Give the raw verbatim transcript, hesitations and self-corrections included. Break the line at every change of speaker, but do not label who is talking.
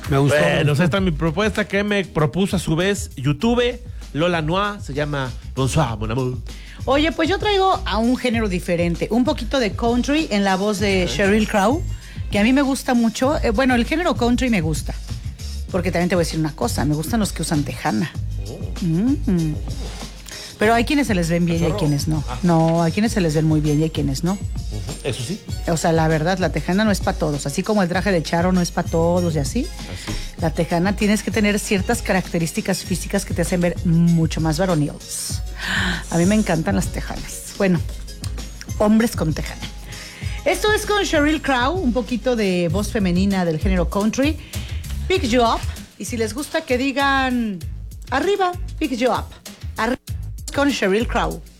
Me gustó.
Bueno, esta es mi propuesta que me propuso a su vez YouTube. Lola Noir, se llama Bonsoir, mon amour.
Oye, pues yo traigo a un género diferente, un poquito de country en la voz de Sheryl Crow, que a mí me gusta mucho. Eh, bueno, el género country me gusta, porque también te voy a decir una cosa, me gustan los que usan tejana. Mm. Pero hay quienes se les ven bien y hay quienes no. No, hay quienes se les ven muy bien y hay quienes no.
Eso sí.
O sea, la verdad, la tejana no es para todos. Así como el traje de charro no es para todos y así.
Así.
La tejana tienes que tener ciertas características físicas que te hacen ver mucho más varoniles. A mí me encantan las tejanas. Bueno, hombres con tejana. Esto es con Sheryl Crow, un poquito de voz femenina del género country. Pick You Up. Y si les gusta que digan arriba, Pick You Up. Arriba con Sheryl Crow.